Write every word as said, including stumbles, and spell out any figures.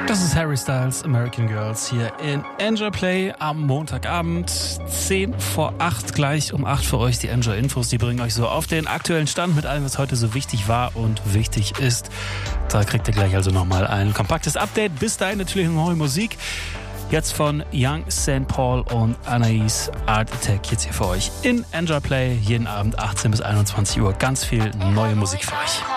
Das ist Harry Styles, American Girls, hier in Enjoy Play am Montagabend. zehn vor acht, gleich um acht für euch die Enjoy Infos. Die bringen euch so auf den aktuellen Stand mit allem, was heute so wichtig war und wichtig ist. Da kriegt ihr gleich also nochmal ein kompaktes Update. Bis dahin natürlich noch neue Musik. Jetzt von Young Saint Paul und Anais Art Attack jetzt hier für euch in Enjoy Play. Jeden Abend achtzehn bis einundzwanzig Uhr ganz viel neue Musik für euch.